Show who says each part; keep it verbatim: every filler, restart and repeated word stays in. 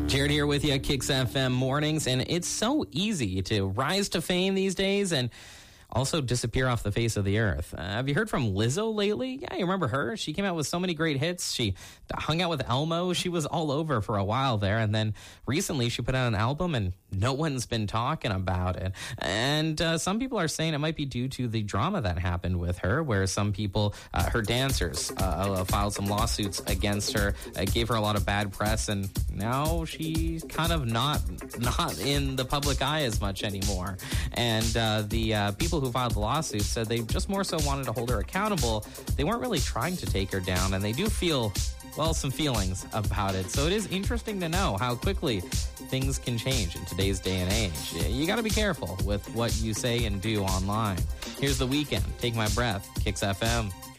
Speaker 1: Jared here with you, Kicks F M Mornings, and it's so easy to rise to fame these days and also disappear off the face of the earth. Uh, have you heard from Lizzo lately? Yeah, you remember her? She came out with so many great hits. She hung out with Elmo. She was all over for a while there, and then recently she put out an album, and no one's been talking about it. And uh, some people are saying it might be due to the drama that happened with her, where some people, uh, her dancers, uh, filed some lawsuits against her, uh, gave her a lot of bad press, and now she's kind of not not in the public eye as much anymore. And uh, the uh, people who filed the lawsuit said they just more so wanted to hold her accountable. They weren't really trying to take her down, and they do feel, well, some feelings about it. So it is interesting to know how quickly things can change in today's day and age. You got to be careful with what you say and do online. Here's The Weeknd, Take My Breath, Kicks F M.